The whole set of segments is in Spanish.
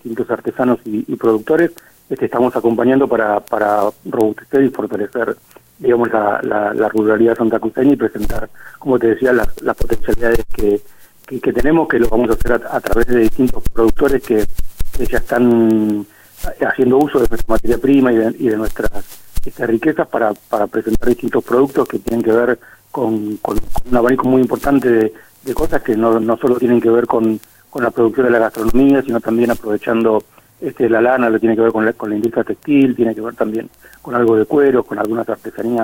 distintos artesanos y productores, estamos acompañando para robustecer y fortalecer, digamos, la ruralidad santacruceña y presentar, como te decía, las potencialidades que tenemos, que lo vamos a hacer a través de distintos productores que ya están haciendo uso de nuestra materia prima y de nuestras riquezas para presentar distintos productos que tienen que ver con un abanico muy importante de cosas que no solo tienen que ver con la producción de la gastronomía, sino también aprovechando la lana, lo tiene que ver con la industria textil, tiene que ver también con algo de cuero, con algunas artesanías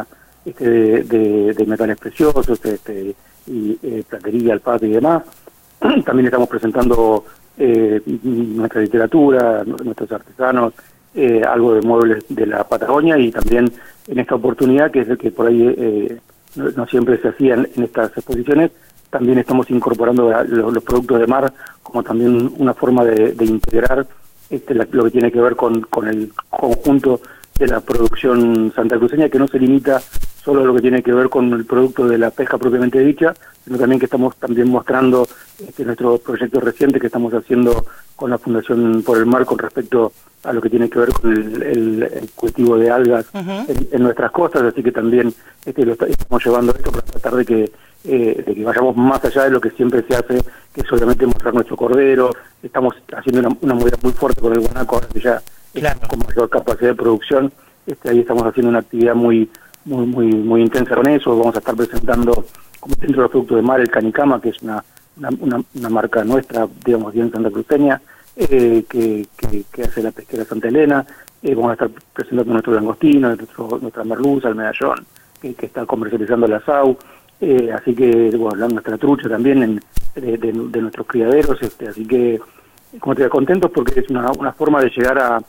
de metales preciosos, y platería, alpaca y demás. También estamos presentando nuestra literatura, nuestros artesanos, algo de muebles de la Patagonia, y también en esta oportunidad, que es el que por ahí no siempre se hacían en estas exposiciones, también estamos incorporando los productos de mar como también una forma de integrar lo que tiene que ver con el conjunto de la producción santacruceña, que no se limita solo a lo que tiene que ver con el producto de la pesca propiamente dicha, sino también que estamos también mostrando nuestros proyectos recientes que estamos haciendo con la Fundación por el Mar con respecto a lo que tiene que ver con el cultivo de algas en nuestras costas, así que también estamos llevando esto para tratar de que vayamos más allá de lo que siempre se hace, que es obviamente mostrar nuestro cordero. Estamos haciendo una movida muy fuerte con el guanaco, ahora que ya con mayor capacidad de producción, ahí estamos haciendo una actividad muy intensa con eso. Vamos a estar presentando como dentro de los productos de mar el canicama, que es una marca nuestra, digamos, bien santacruceña, que hace la pesquera Santa Elena. Vamos a estar presentando nuestro langostino, nuestra merluza, el medallón, que está comercializando la SAU. Así que, bueno, nuestra trucha también de nuestros criaderos, así que, como te digo, contentos porque es una forma de llegar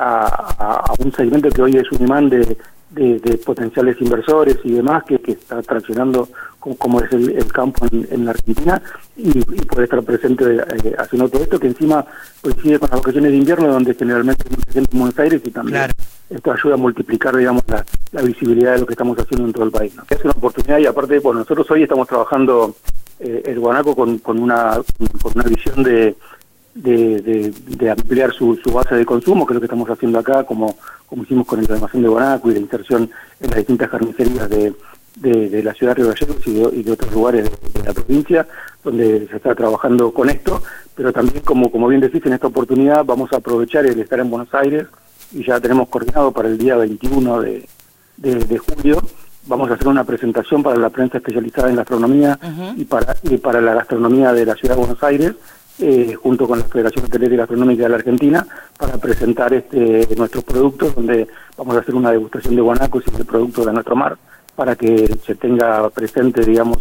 a un segmento que hoy es un imán de potenciales inversores y demás, que está traccionando como es el campo en la Argentina, y poder estar presente haciendo todo esto, que encima coincide con las vacaciones de invierno, donde generalmente hay mucha gente en Buenos Aires, y también esto ayuda a multiplicar, digamos, la visibilidad de lo que estamos haciendo en todo el país, ¿no? Es una oportunidad, y aparte, bueno, nosotros hoy estamos trabajando el guanaco con una visión de ampliar su base de consumo, que es lo que estamos haciendo acá, como hicimos con el almacén de guanaco y la inserción en las distintas carnicerías de la ciudad de Río Gallegos y de otros lugares de la provincia, donde se está trabajando con esto, pero también, como bien decís, en esta oportunidad vamos a aprovechar el estar en Buenos Aires, y ya tenemos coordinado para el día 21 de julio, vamos a hacer una presentación para la prensa especializada en gastronomía y para la gastronomía de la ciudad de Buenos Aires, junto con la Federación Hotelera y Gastronómica de la Argentina, para presentar nuestros productos, donde vamos a hacer una degustación de guanacos y de productos de nuestro mar, para que se tenga presente, digamos,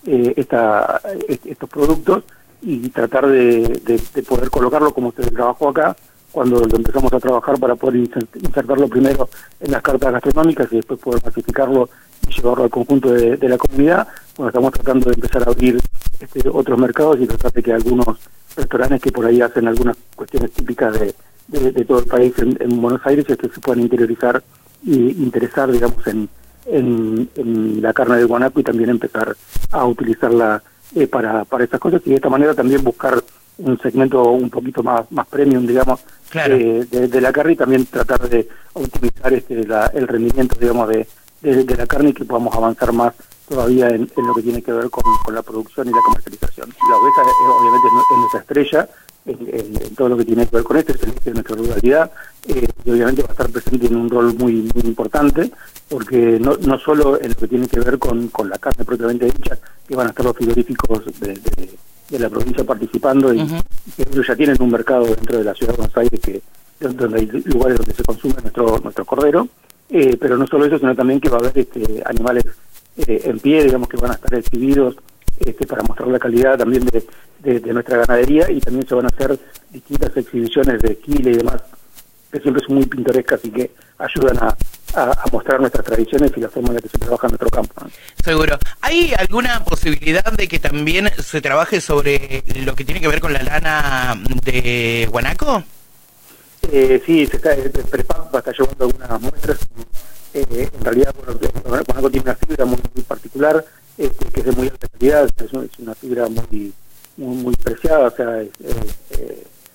estos productos, y tratar de poder colocarlo como se trabajó acá, cuando lo empezamos a trabajar, para poder insertarlo primero en las cartas gastronómicas y después poder masificarlo y llevarlo al conjunto de la comunidad. Bueno, estamos tratando de empezar a abrir otros mercados y tratar de que algunos restaurantes que por ahí hacen algunas cuestiones típicas de todo el país en Buenos Aires, se puedan interiorizar y interesar, digamos, en la carne de guanaco, y también empezar a utilizarla para estas cosas, y de esta manera también buscar un segmento un poquito más premium, digamos, de la carne, y también tratar de optimizar el rendimiento, digamos, de la carne, y que podamos avanzar más todavía en lo que tiene que ver con la producción y la comercialización. La oveja obviamente es nuestra estrella en todo lo que tiene que ver con esto, es el eje de nuestra ruralidad, y obviamente va a estar presente en un rol muy importante, porque no solo en lo que tiene que ver con la carne propiamente dicha, que van a estar los frigoríficos de la provincia participando, y que ellos ya tienen un mercado dentro de la ciudad de Buenos Aires, donde hay lugares donde se consume nuestro cordero, pero no solo eso, sino también que va a haber animales en pie, digamos, que van a estar exhibidos para mostrar la calidad también de nuestra ganadería, y también se van a hacer distintas exhibiciones de esquila y demás, que siempre son muy pintorescas y que ayudan a mostrar nuestras tradiciones y la forma en la que se trabaja en nuestro campo, ¿no? Seguro. ¿Hay alguna posibilidad de que también se trabaje sobre lo que tiene que ver con la lana de guanaco? Sí, Prepampa está llevando algunas muestras. En realidad, bueno, el guanaco tiene una fibra muy particular, que es de muy alta calidad, es una fibra muy preciada, o sea,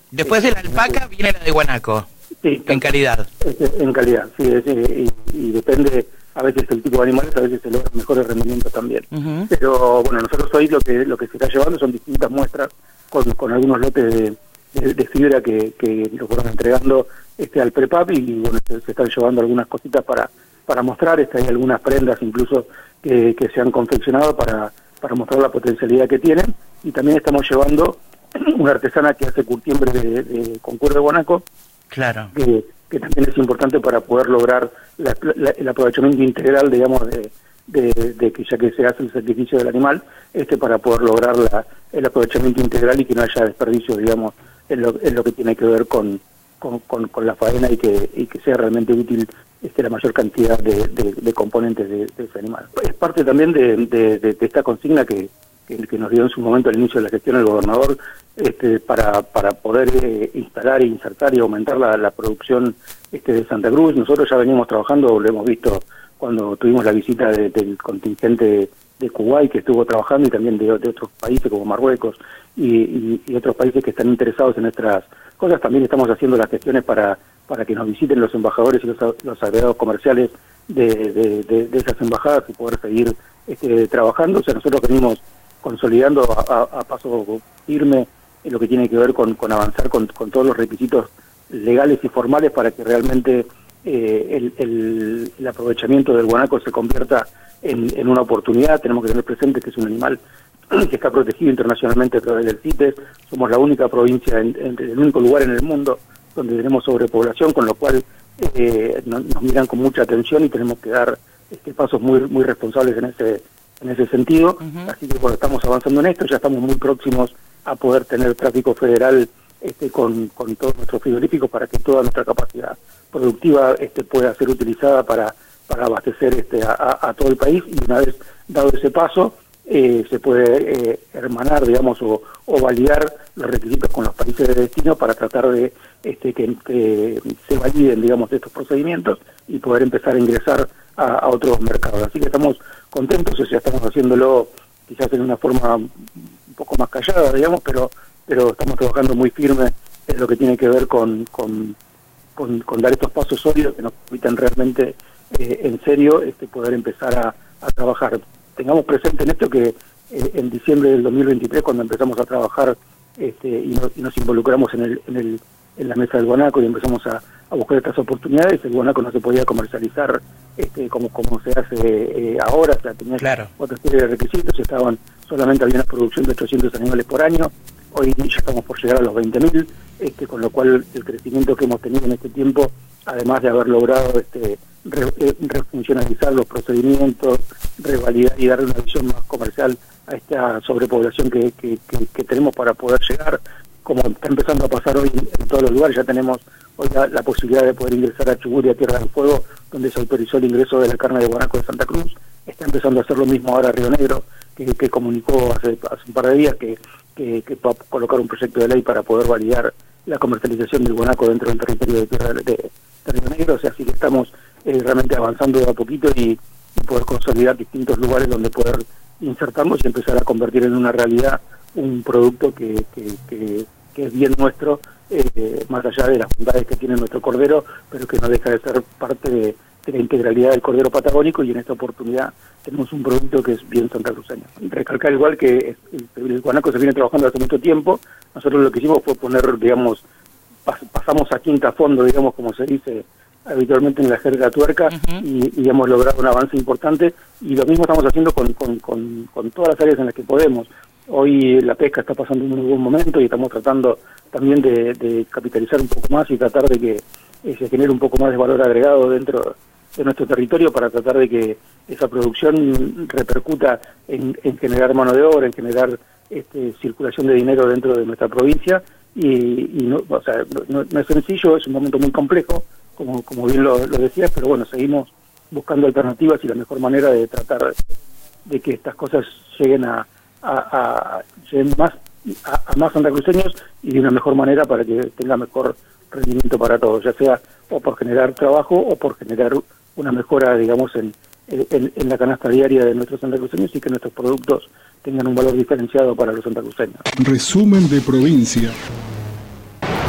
Después de la alpaca viene la de guanaco. Sí, en calidad. En calidad, sí, y depende, a veces el tipo de animales, a veces se logran mejores rendimientos también. Pero bueno, nosotros hoy lo que se está llevando son distintas muestras con algunos lotes de fibra que lo fueron entregando al PREPAP, y bueno, se están llevando algunas cositas para mostrar. Hay algunas prendas incluso que se han confeccionado para mostrar la potencialidad que tienen, y también estamos llevando una artesana que hace curtiembre con cuero de guanaco. Claro. Que también es importante para poder lograr el aprovechamiento integral, digamos, de que ya que se hace el sacrificio del animal, para poder lograr el aprovechamiento integral y que no haya desperdicio, digamos, en lo que tiene que ver con la faena, y que sea realmente útil la mayor cantidad de componentes de ese animal. Es parte también de esta consigna que nos dio en su momento al inicio de la gestión el gobernador, para poder instalar e insertar y aumentar la producción de Santa Cruz. Nosotros ya venimos trabajando, lo hemos visto cuando tuvimos la visita del contingente de Kuwait, que estuvo trabajando, y también de otros países como Marruecos y otros países que están interesados en nuestras cosas. También estamos haciendo las gestiones para que nos visiten los embajadores y los agregados comerciales de esas embajadas, y poder seguir trabajando. O sea, nosotros venimos consolidando a paso firme en lo que tiene que ver con avanzar con todos los requisitos legales y formales para que realmente el aprovechamiento del guanaco se convierta en una oportunidad. Tenemos que tener presente que es un animal que está protegido internacionalmente a través del CITES. Somos la única provincia, el único lugar en el mundo donde tenemos sobrepoblación, con lo cual nos miran con mucha atención, y tenemos que dar pasos muy responsables en ese sentido. Así que bueno, estamos avanzando en esto, ya estamos muy próximos a poder tener tráfico federal con todos nuestros frigoríficos, para que toda nuestra capacidad productiva pueda ser utilizada para abastecer a todo el país. Y una vez dado ese paso, se puede hermanar, digamos, o validar los requisitos con los países de destino, para tratar de que se validen, digamos, estos procedimientos, y poder empezar a ingresar a otros mercados. Así que estamos contentos, o sea, estamos haciéndolo quizás en una forma un poco más callada, digamos, pero estamos trabajando muy firme en lo que tiene que ver con dar estos pasos sólidos que nos permitan realmente, en serio, poder empezar a trabajar. Tengamos presente en esto que en diciembre del 2023, cuando empezamos a trabajar y nos involucramos en la mesa del guanaco, y empezamos a buscar estas oportunidades, el guanaco no se podía comercializar como se hace ahora. O sea, tenía otra serie de requisitos, solamente había una producción de 800 animales por año. Hoy ya estamos por llegar a los 20.000, con lo cual el crecimiento que hemos tenido en este tiempo, además de haber logrado refuncionalizar los procedimientos, revalidar y darle una visión más comercial a esta sobrepoblación que tenemos para poder llegar, como está empezando a pasar hoy en todos los lugares. Ya tenemos hoy la posibilidad de poder ingresar a Chubut y a Tierra del Fuego, donde se autorizó el ingreso de la carne de guanaco de Santa Cruz. Está empezando a hacer lo mismo ahora Río Negro, que comunicó hace un par de días que va a colocar un proyecto de ley para poder validar la comercialización del guanaco dentro del territorio de Río Negro. O sea, así que estamos realmente avanzando de a poquito, y poder consolidar distintos lugares donde poder insertarnos y empezar a convertir en una realidad un producto que es bien nuestro, más allá de las bondades que tiene nuestro cordero, pero que no deja de ser parte de la integralidad del cordero patagónico, y en esta oportunidad tenemos un producto que es bien santacruceño. Recalcar igual que el guanaco se viene trabajando hace mucho tiempo. Nosotros lo que hicimos fue poner, digamos, pasamos a quinta fondo, digamos, como se dice habitualmente en la jerga tuerca, y hemos logrado un avance importante, y lo mismo estamos haciendo con todas las áreas en las que podemos. Hoy la pesca está pasando un muy buen momento, y estamos tratando también de capitalizar un poco más y tratar de que se genere un poco más de valor agregado dentro de nuestro territorio, para tratar de que esa producción repercuta en generar mano de obra, en generar circulación de dinero dentro de nuestra provincia. Y no, o sea, no es sencillo, es un momento muy complejo, como bien lo decías, pero bueno, seguimos buscando alternativas, y la mejor manera de tratar de que estas cosas lleguen lleguen a más santacruceños, y de una mejor manera, para que tenga mejor rendimiento para todos, ya sea o por generar trabajo o por generar una mejora, digamos, en la canasta diaria de nuestros santacruceños, y que nuestros productos tengan un valor diferenciado para los santacruceños. Resumen de provincia.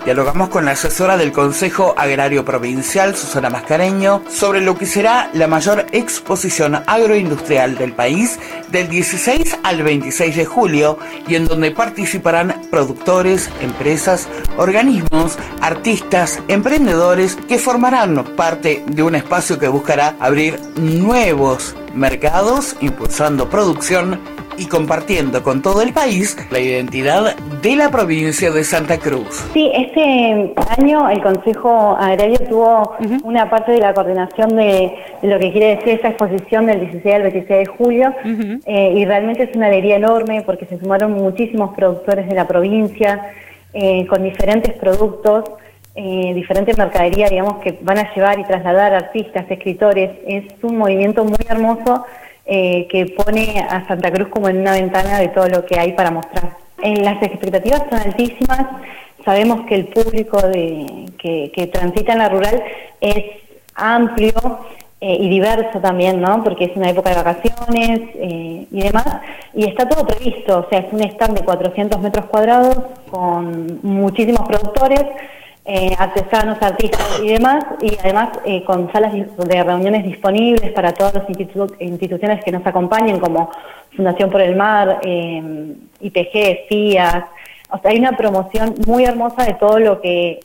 Dialogamos con la asesora del Consejo Agrario Provincial, Susana Mascareño, sobre lo que será la mayor exposición agroindustrial del país del 16 al 26 de julio y en donde participarán productores, empresas, organismos, artistas, emprendedores que formarán parte de un espacio que buscará abrir nuevos mercados, impulsando producción y compartiendo con todo el país la identidad de la provincia de Santa Cruz. Sí, este año el Consejo Agrario tuvo una parte de la coordinación de lo que quiere decir esta exposición del 16 al 26 de julio y realmente es una alegría enorme porque se sumaron muchísimos productores de la provincia con diferentes productos, diferente mercadería, digamos, que van a llevar y trasladar artistas, escritores. Es un movimiento muy hermoso que pone a Santa Cruz como en una ventana de todo lo que hay para mostrar. Las expectativas son altísimas, sabemos que el público que transita en la rural es amplio y diverso también, ¿no? Porque es una época de vacaciones y demás, y está todo previsto, o sea, es un stand de 400 metros cuadrados con muchísimos productores, artesanos, artistas y demás, y además con salas de reuniones disponibles para todas las instituciones que nos acompañen, como Fundación por el Mar, IPG, FIAS. O sea, hay una promoción muy hermosa de todo lo que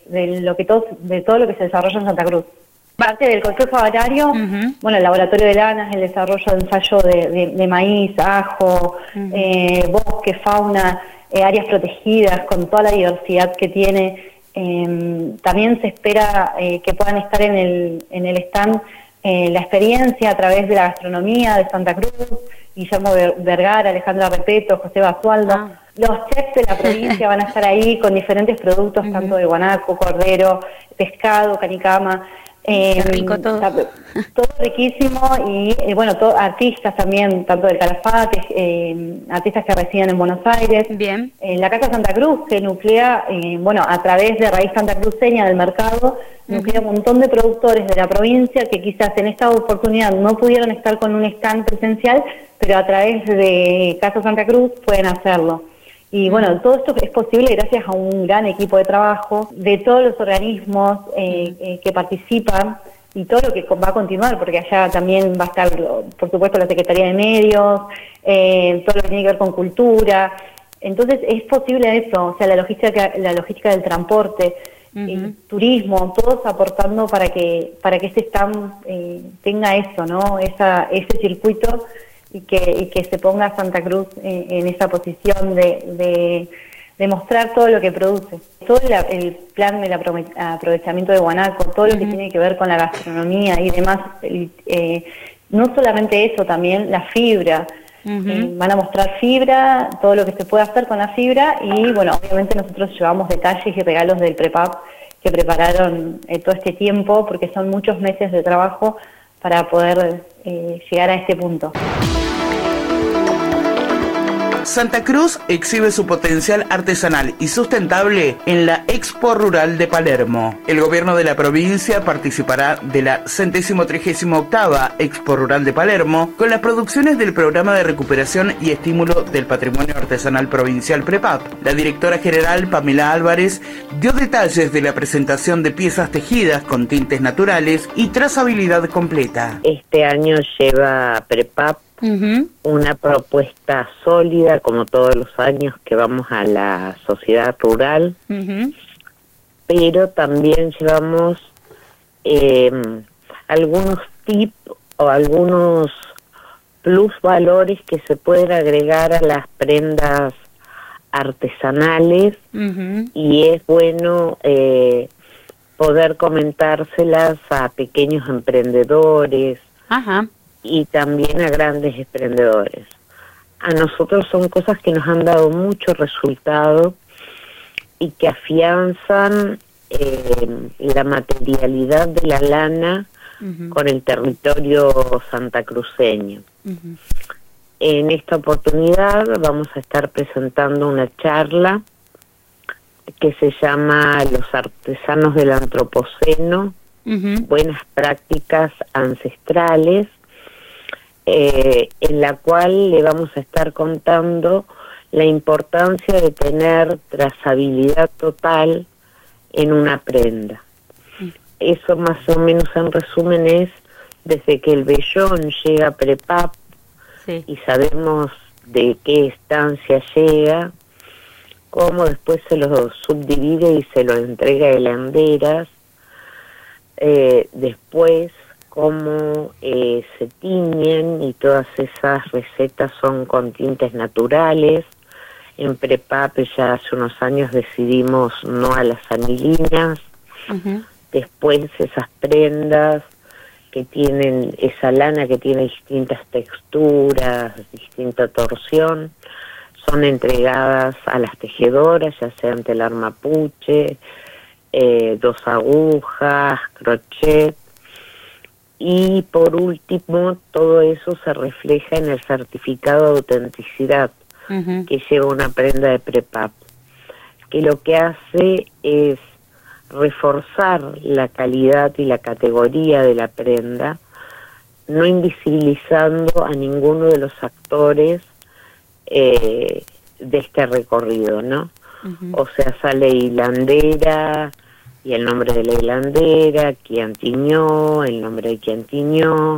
se desarrolla en Santa Cruz. Parte del Consejo Agrario, bueno, el laboratorio de lanas, el desarrollo de ensayo de maíz, ajo, bosque, fauna, áreas protegidas con toda la diversidad que tiene. También se espera que puedan estar en el stand la experiencia a través de la gastronomía de Santa Cruz, Guillermo Vergara, Alejandra Repeto, José Basualdo. Los chefs de la provincia van a estar ahí con diferentes productos, tanto de guanaco, cordero, pescado, canicama. Rico todo. Todo riquísimo y bueno, artistas también, tanto del Calafate, artistas que residen en Buenos Aires. Bien. La Casa Santa Cruz, que nuclea, bueno, a través de Raíz Santa Cruceña del mercado, nuclea un montón de productores de la provincia que quizás en esta oportunidad no pudieron estar con un stand presencial, pero a través de Casa Santa Cruz pueden hacerlo. Y bueno, todo esto es posible gracias a un gran equipo de trabajo de todos los organismos que participan y todo lo que va a continuar, porque allá también va a estar, por supuesto, la Secretaría de Medios, todo lo que tiene que ver con cultura. Entonces es posible eso, o sea, la logística del transporte, turismo, todos aportando para que este stand tenga eso, ¿no? Ese circuito y que se ponga Santa Cruz en esa posición de mostrar todo lo que produce. Todo el plan del aprovechamiento de guanaco, todo lo que tiene que ver con la gastronomía y demás, no solamente eso, también la fibra. Van a mostrar fibra, todo lo que se puede hacer con la fibra y bueno, obviamente nosotros llevamos detalles y regalos del PREPAP que prepararon todo este tiempo, porque son muchos meses de trabajo para poder llegar a este punto. Santa Cruz exhibe su potencial artesanal y sustentable en la Expo Rural de Palermo. El gobierno de la provincia participará de la 138ª Expo Rural de Palermo con las producciones del Programa de Recuperación y Estímulo del Patrimonio Artesanal Provincial PREPAP. La directora general, Pamela Álvarez, dio detalles de la presentación de piezas tejidas con tintes naturales y trazabilidad completa. Este año lleva PREPAP una propuesta sólida, como todos los años que vamos a la sociedad rural, pero también llevamos algunos tips o algunos plus valores que se pueden agregar a las prendas artesanales y es bueno poder comentárselas a pequeños emprendedores y también a grandes emprendedores. A nosotros son cosas que nos han dado mucho resultado y que afianzan la materialidad de la lana con el territorio santacruceño. En esta oportunidad vamos a estar presentando una charla que se llama Los artesanos del Antropoceno, buenas prácticas ancestrales, en la cual le vamos a estar contando la importancia de tener trazabilidad total en una prenda. Eso más o menos en resumen es desde que el vellón llega a prepap y sabemos de qué estancia llega, cómo después se lo subdivide y se lo entrega a hilanderas, después cómo se tiñen, y todas esas recetas son con tintes naturales. En prepap ya hace unos años decidimos no a las anilinas. Después esas prendas que tienen esa lana que tiene distintas texturas, distinta torsión, son entregadas a las tejedoras, ya sean telar mapuche, 2 agujas, crochet, y por último todo eso se refleja en el certificado de autenticidad que lleva una prenda de prepap, que lo que hace es reforzar la calidad y la categoría de la prenda, no invisibilizando a ninguno de los actores de este recorrido, ¿no? O sea, sale hilandera y el nombre de la hilandera, quién tiñó, el nombre de quién tiñó,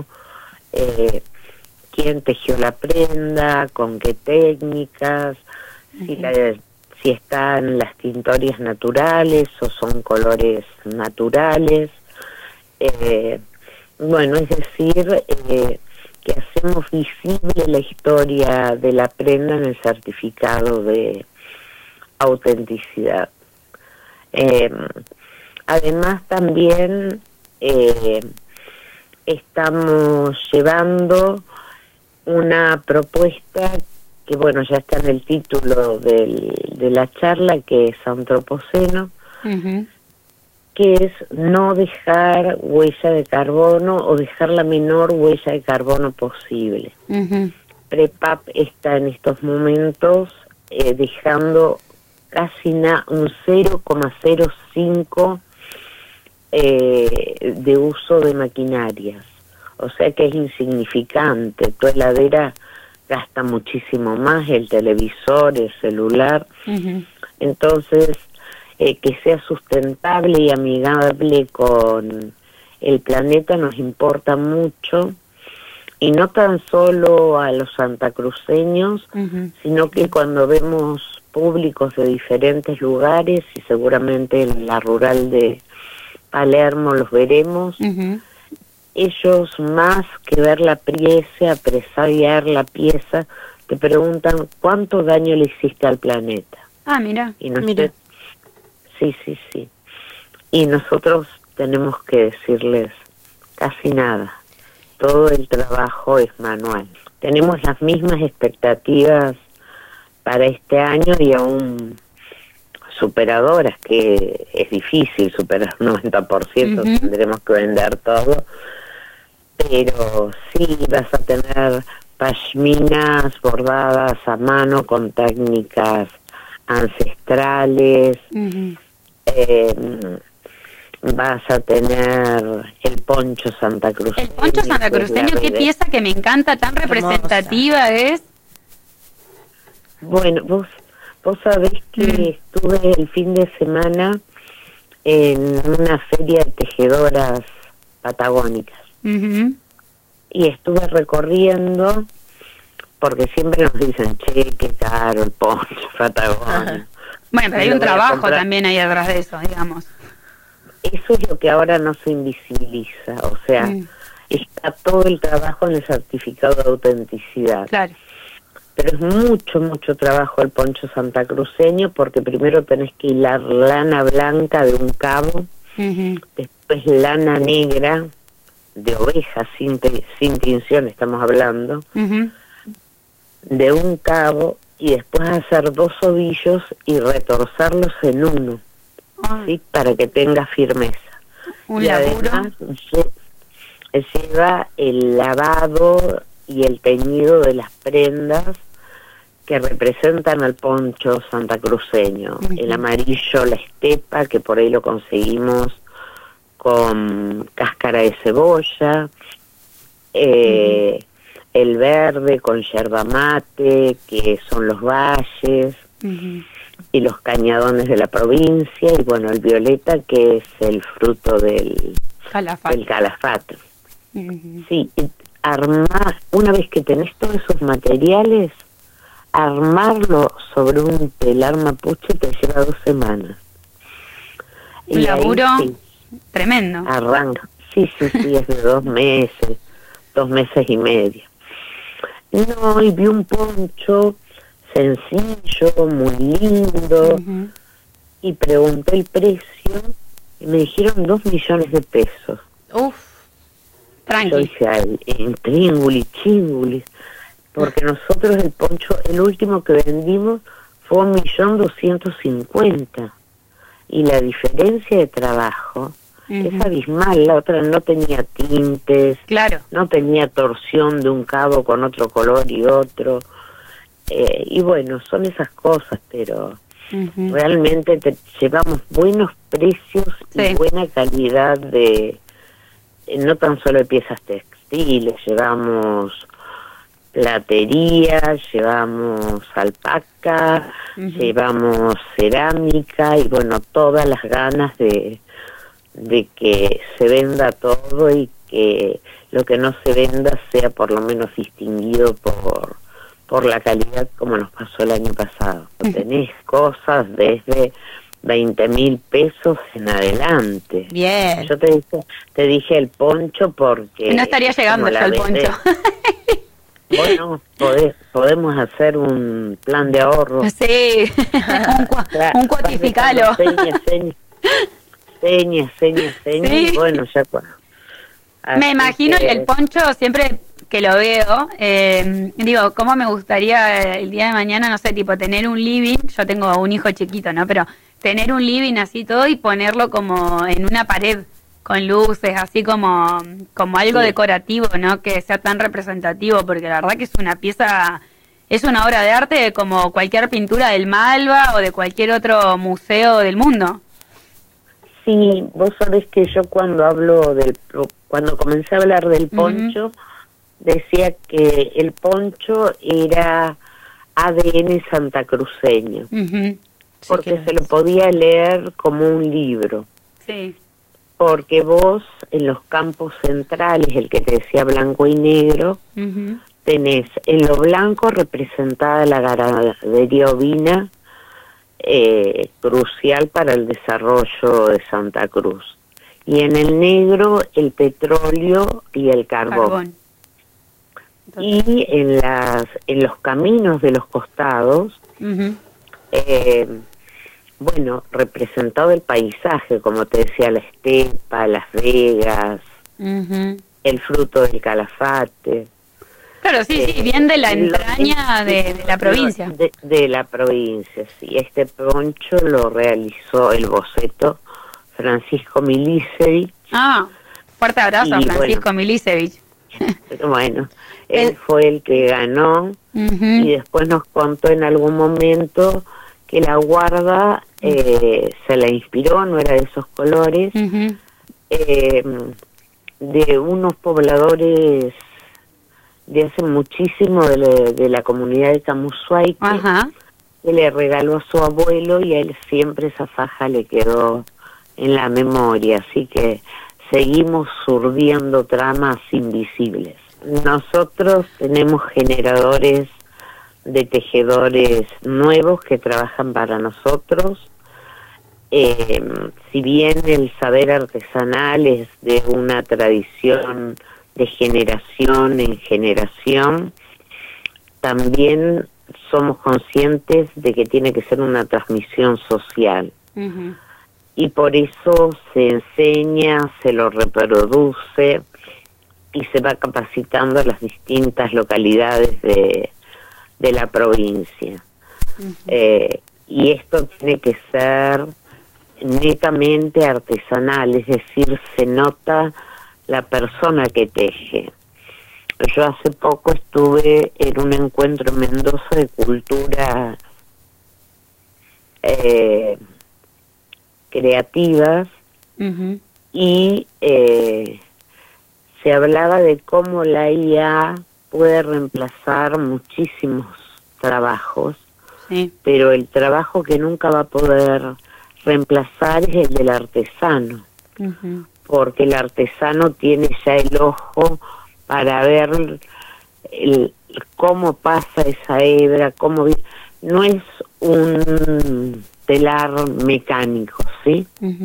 quién tejió la prenda, con qué técnicas, si están las tintorias naturales o son colores naturales. Bueno, es decir, que hacemos visible la historia de la prenda en el certificado de autenticidad. Además también estamos llevando una propuesta que bueno, ya está en el título de la charla, que es Antropoceno, que es no dejar huella de carbono o dejar la menor huella de carbono posible. Prepap está en estos momentos dejando casi un 0,05 de uso de maquinarias, o sea que es insignificante. Tu heladera gasta muchísimo más, el televisor, el celular. Entonces, que sea sustentable y amigable con el planeta nos importa mucho, y no tan solo a los santacruceños, sino que cuando vemos públicos de diferentes lugares, y seguramente en la rural de Palermo los veremos, ellos más que ver la pieza, apreciar la pieza, te preguntan cuánto daño le hiciste al planeta. Ah, mira. Y sí. Y nosotros tenemos que decirles casi nada. Todo el trabajo es manual. Tenemos las mismas expectativas para este año y aún superadoras, que es difícil superar un 90%, tendremos que vender todo. Pero sí vas a tener pashminas bordadas a mano con técnicas ancestrales, vas a tener el poncho santacruceño. El poncho santacruceño, qué pieza que me encanta, tan representativa es. Bueno, vos sabés que estuve el fin de semana en una feria de tejedoras patagónicas. Y estuve recorriendo, porque siempre nos dicen, che, qué caro el poncho patagónico. Bueno, pero hay un trabajo también ahí atrás de eso, digamos. Eso es lo que ahora no se invisibiliza, o sea, está todo el trabajo en el certificado de autenticidad. Claro. Pero es mucho trabajo el poncho santacruceño, porque primero tenés que hilar lana blanca de un cabo, después lana negra de oveja sin tinción, estamos hablando, de un cabo, y después hacer 2 ovillos y retorcerlos en uno, ¿sí? Para que tenga firmeza. Y además lleva el lavado y el teñido de las prendas que representan al poncho santacruceño. El amarillo, la estepa, que por ahí lo conseguimos con cáscara de cebolla, el verde con yerba mate, que son los valles, y los cañadones de la provincia, y bueno, el violeta, que es el fruto del calafate. Sí, armar, una vez que tenés todos esos materiales, armarlo sobre un telar mapuche te lleva 2 semanas. Un laburo tremendo. Arranca. Sí, es de 2 meses, 2 meses y medio. No, y vi un poncho sencillo, muy lindo, y pregunté el precio, y me dijeron 2 millones de pesos. Uf, tranqui. Yo dije, en chíngulis, porque nosotros el poncho, el último que vendimos fue 1.250.000, y la diferencia de trabajo es abismal. La otra no tenía tintes, claro, no tenía torsión de un cabo con otro color y otro, y bueno, son esas cosas, pero realmente llevamos buenos precios y buena calidad de, no tan solo de piezas textiles, llevamos platería, llevamos alpaca, llevamos cerámica, y bueno, todas las ganas de que se venda todo, y que lo que no se venda sea por lo menos distinguido por la calidad, como nos pasó el año pasado. Tenés cosas desde 20.000 pesos en adelante. Bien. Yo te dije el poncho porque... No estaría llegando ya el poncho. Bueno, podemos hacer un plan de ahorro. Sí, un cuantificalo. Señas, sí. Bueno, ya me imagino el poncho, siempre que lo veo, digo, cómo me gustaría el día de mañana, no sé, tipo tener un living. Yo tengo un hijo chiquito, ¿no? Pero tener un living así todo y ponerlo como en una pared con luces, así como algo decorativo, ¿no? Que sea tan representativo, porque la verdad que es una pieza, es una obra de arte como cualquier pintura del Malva o de cualquier otro museo del mundo. Sí, vos sabés que yo cuando comencé a hablar del poncho, decía que el poncho era ADN santacruceño, porque se lo podía leer como un libro. Sí. Porque vos, en los campos centrales, el que te decía blanco y negro, tenés en lo blanco representada la ganadería ovina, crucial para el desarrollo de Santa Cruz, y en el negro el petróleo y el carbón. Y en los caminos de los costados, bueno, representado el paisaje, como te decía, la estepa, Las Vegas, el fruto del calafate. Claro, sí, bien de la entraña de la provincia. De la provincia, sí. Este poncho lo realizó el boceto Francisco Milicevic. Ah, fuerte abrazo a Francisco Milicevic. Bueno, él fue el que ganó, y después nos contó en algún momento que la guarda se la inspiró, no era de esos colores, de unos pobladores de hace muchísimo de la comunidad de Camusuay, que le regaló a su abuelo, y a él siempre esa faja le quedó en la memoria, así que seguimos surdiendo tramas invisibles. Nosotros tenemos generadores de tejedores nuevos que trabajan para nosotros. Si bien el saber artesanal es de una tradición de generación en generación, también somos conscientes de que tiene que ser una transmisión social. Y por eso se enseña, se lo reproduce y se va capacitando a las distintas localidades de la provincia. Y esto tiene que ser netamente artesanal, es decir, se nota la persona que teje. Yo hace poco estuve en un encuentro en Mendoza de cultura creativas, y se hablaba de cómo la IA puede reemplazar muchísimos trabajos, Sí. Pero el trabajo que nunca va a poder reemplazar es el del artesano, porque el artesano tiene ya el ojo para ver cómo pasa esa hebra, no es un telar mecánico, ¿sí?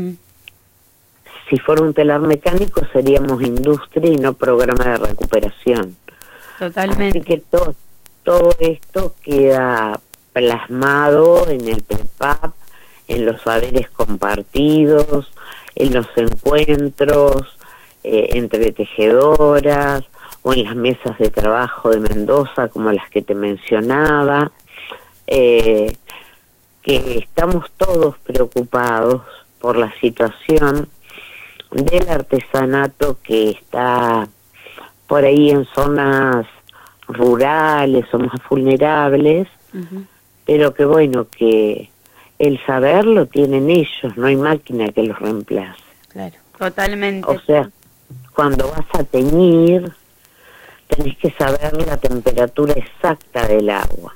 Si fuera un telar mecánico seríamos industria y no programa de recuperación. Totalmente. Así que todo esto queda plasmado en el PREPAP, en los saberes compartidos, en los encuentros entre tejedoras o en las mesas de trabajo de Mendoza, como las que te mencionaba, que estamos todos preocupados por la situación del artesanato que está por ahí en zonas rurales o más vulnerables, pero que bueno, que el saber lo tienen ellos, no hay máquina que los reemplace. Claro, totalmente. O sea, cuando vas a teñir, tenés que saber la temperatura exacta del agua.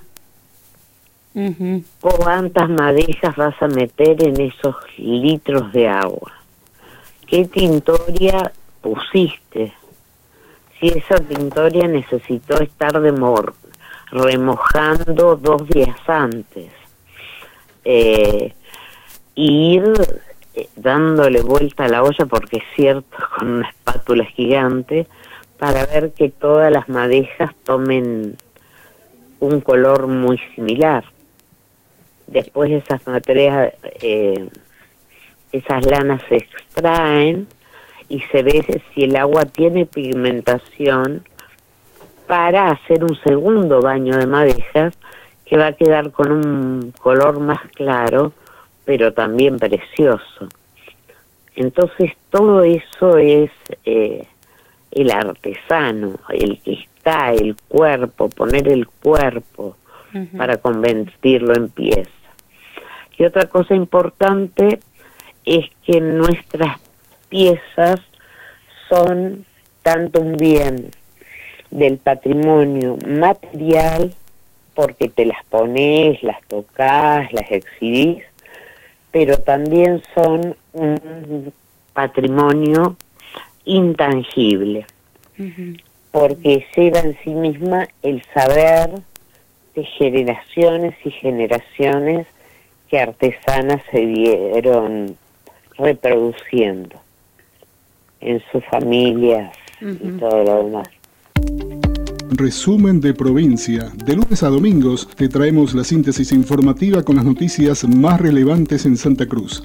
¿Cuántas madejas vas a meter en esos litros de agua? ¿Qué tintoria pusiste? Si esa tintoria necesitó estar remojando 2 días antes. Ir dándole vuelta a la olla, porque es cierto, con una espátula gigante, para ver que todas las madejas tomen un color muy similar. Después esas materias, esas lanas se extraen y se ve si el agua tiene pigmentación para hacer un segundo baño de madejas que va a quedar con un color más claro, pero también precioso. Entonces todo eso es el artesano, el que está, el cuerpo, poner el cuerpo para convertirlo en pieza. Y otra cosa importante es que nuestras piezas son tanto un bien del patrimonio material, porque te las pones, las tocas, las exhibís, pero también son un patrimonio intangible, porque lleva en sí misma el saber de generaciones y generaciones que artesanas se vieron reproduciendo en sus familias y todo lo demás. Resumen de provincia. De lunes a domingos te traemos la síntesis informativa con las noticias más relevantes en Santa Cruz.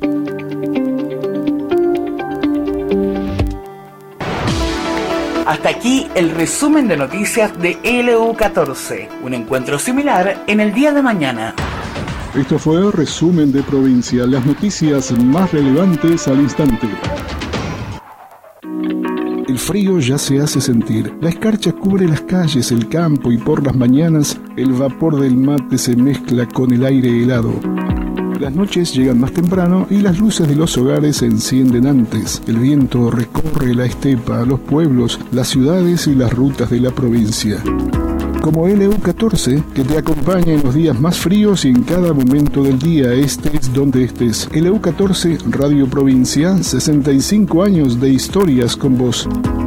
Hasta aquí el resumen de noticias de LU14. Un encuentro similar en el día de mañana. Esto fue el Resumen de Provincia, las noticias más relevantes al instante. El frío ya se hace sentir. La escarcha cubre las calles, el campo y por las mañanas el vapor del mate se mezcla con el aire helado. Las noches llegan más temprano y las luces de los hogares se encienden antes. El viento recorre la estepa, los pueblos, las ciudades y las rutas de la provincia. Como LU14, que te acompaña en los días más fríos y en cada momento del día, estés donde estés. LU14, Radio Provincia, 65 años de historias con vos.